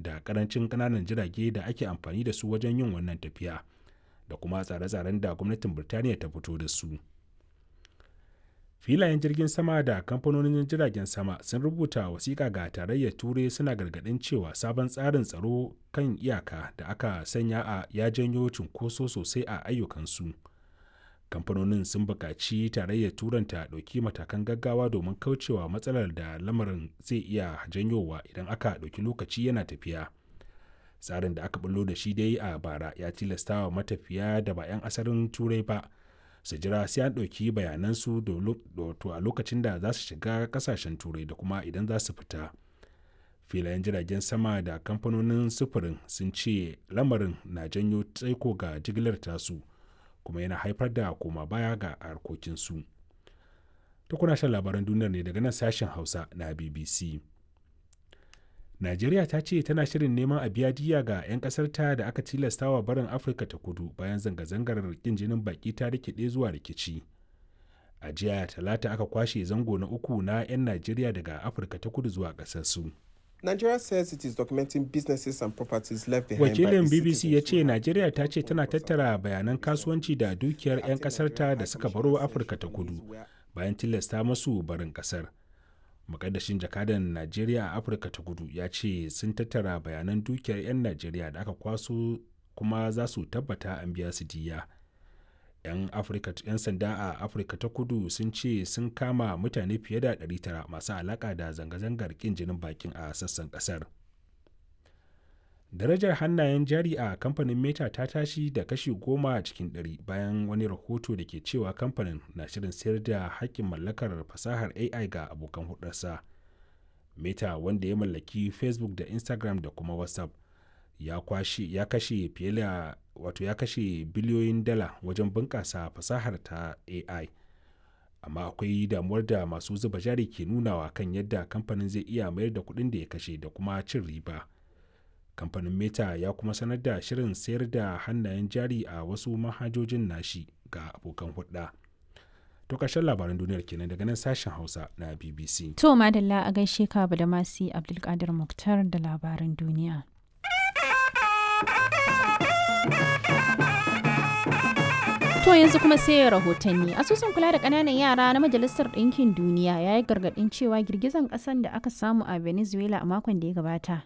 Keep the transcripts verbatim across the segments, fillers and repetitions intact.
da karancin ƙananan jirage da ake amfani da su wajen yin wannan tafiya da kuma tsare-tsaren da gwamnatin Birtaniya ta fito da su. Filayen jirgin sama da kamfanonin jiragen sama sun rubuta wasiƙa ga tarayyar Turai suna gargaɗin cewa sabon tsarin tsaro kan iyaka da aka sanya a ya janyo cunkoso sosai a ayyukansu. Kamfanonin sun buƙaci tarayyar Turan ta ɗauki matakan gaggawa domin kaucewa matsalar da lamarin zai iya janyowa idan aka ɗauki lokaci yana tafiya. Tsarin da aka bullo da shi dai a bara ya tilastawa matafiya da ba 'yan asalin Turai ba su jira sai an ɗauki bayanansu a lokacin da za su shiga ƙasashen Turai da kuma idan za su fita. Filayen jiragen sama da kamfanonin sufurin sun ce lamarin na janyo tsaiko ga jigilar tasu kuma yana haifar da koma baya ga harkokinsu. Ta kuna shan labaran duniyar ne daga nan sashen Hausa na B B C. Najeriya ta ce tana shirin neman a biya diya ga 'yan ƙasarta da aka tilastawa barin Afirka ta kudu bayan zanga-zangar ƙin jinin baƙi ta rikide zuwa rikici. A jiya talata aka kwashe zango na uku na 'yan Najeriya daga Afirka ta kudu zuwa ƙasarsu. Nigeria says it is documenting businesses and properties left behind. Wakilin B B C ya ce Najeriya ta ce tana tattara bayanan kasuwanci da dukiyar 'yan ƙasarta da suka baro Afirka ta kudu bayan tilasta masu barin ƙasar. Mukaddashin jakadan Najeriya a Afirka ta kudu ya ce sun tattara bayanan dukiyar 'yan Najeriya da aka kwaso kuma za su tabbata an biya su diya. 'Yan sanda a Afirka ta kudu sun ce sun kama mutane fiye da ɗari tara masu alaƙa da zanga-zangar ƙin jinin bakin a sassan ƙasar. Darajar hannayen jari a kamfanin Meta ta tashi da kashi goma cikin ɗari bayan wani rahoto da ke cewa kamfanin na shirin sayar da haƙƙin mallakar fasahar A I ga abokan hulɗarsa. Meta, wanda ya mallaki Facebook da Instagram da kuma WhatsApp, ya kwashe ya kashe fiye da wato ya kashe biliyoyin dala wajen bunƙasa fasahar ta A I. Amma akwai damuwar da masu zuba jari ke nunawa kan yadda kamfanin zai iya mayar da kuɗin da ya kashe da kuma cin riba. Kamfanin Meta ya kuma sanar da shirin sayar da hannayen jari a wasu manhajojin nashi ga abokan hulɗa. To ƙarshen labaran duniyar kenan daga nan sashen Hausa na B B C. To madalla a gaishe ka da Masi Abdulkadir Muktar da labaran duniya. To yanzu kuma sai rahotanni. Asusun kula da ƙananan yara na Majalisar Ɗinkin Duniya ya yi gargaɗin cewa girgizan ƙasan da aka samu a Venezuela a makon da ya gabata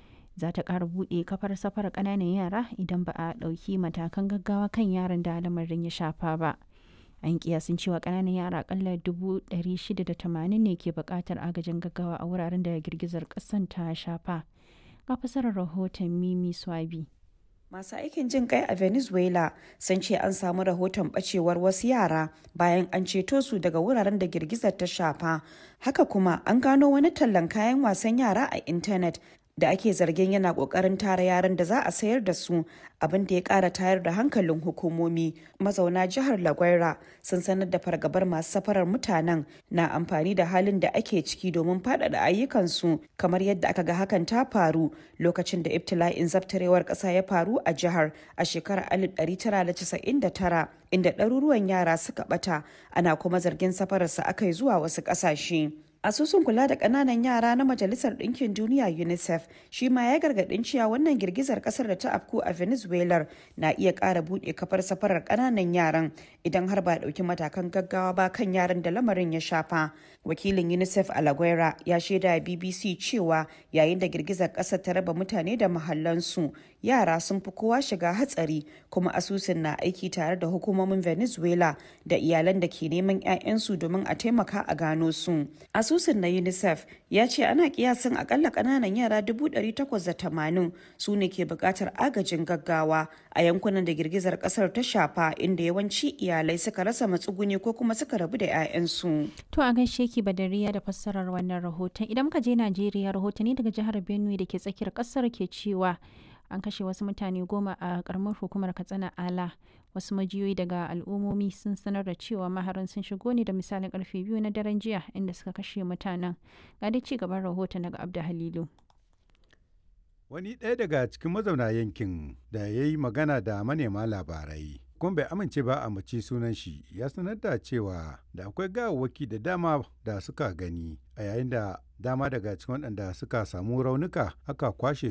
za ta ƙara buɗe kafar safarar ƙananan yara idan ba a ɗauki matakan gaggawa kan yaran da lamarin ya shafa ba. An kiyasin cewa ƙananan yara akalla dubu ɗari shida da tamanin ne ke buƙatar agajin gaggawa a wuraren da girgizar ƙasan ta shafa. Ga fasarar rahoton Mimi Swabi. Masu aikin jin kai a Venezuela sun ce an samu rahoton bacewar wasu yara bayan an ceto su daga wuraren da girgizar ta shafa. Haka kuma an gano wani tallan kayan wasan yara a intanet da ake zargin yana kokarin tara yaran da za a sayar da su, abin da ya kara tayar da hankalin hukumomi. Mazauna jihar La Guaira sun sanar da fargabar masu safarar mutanen na amfani da halin da ake ciki domin faɗaɗa ayyukansu, kamar yadda aka ga hakan ta faru lokacin da ibtila'in zabtarewar ƙasa ya faru a jihar a shekarar alif ɗari tara da casa'in da tara, inda ɗaruruwan yara suka ɓata, ana kuma zargin safararsa aka yi zuwa wasu ƙasashe. Asusun kula da ƙananan yara na Majalisar Ɗinkin Duniya UNICEF shi ma ya gargaɗin cewa wannan girgizar ƙasar da ta afku a Venezuela na iya ƙara buɗe kafar safarar ƙananan yaran idan har ba ɗauki matakan gaggawa ba kan yaran da lamarin ya shafa. Wakilin UNICEF a La Guaira ya shaida B B C cewa yayin da girgizar ƙasar ta raba mutane da mahallansu, yara sun fi kowa shiga hatsari, kuma asusun na aiki tare da hukumomin Venezuela da iyalan da ke neman 'ya'yansu domin a taimaka a gano su. Asusun na UNICEF ya ce ana kiyasin akalla kananan yara dubu ɗari takwas da tamanin su ne ke buƙatar agajin gaggawa a yankunan da girgizar ƙasar ta shafa, inda yawanci iyalai suka rasa matsuguni ko kuma suka rabu da 'ya'yansu. To a gaishe ki Badariya da fassarar wannan rahoton. Idan muka je Najeriya, rahotanni daga jihar Benue da ke tsakiyar ƙasar ke cewa an kashe wasu mutane goma a karamar hukumar Katsina Ala. Wasu majiyoyi daga al'ummomi sun sanar da cewa maharan sun shigo ne da misalin karfe biyu na daren jiya, inda suka kashe mutanen. Ga dai ci gaban rahoton daga Abda Halilu. Wani ɗaya daga cikin mazauna yankin da ya yi magana da manema labarai kuma bai amince ba a mace sunan shi, ya sanar da cewa da akwai gawawwaki da dama da suka gani, a yayin da dama daga cikin waɗanda suka samu raunuka aka kwashe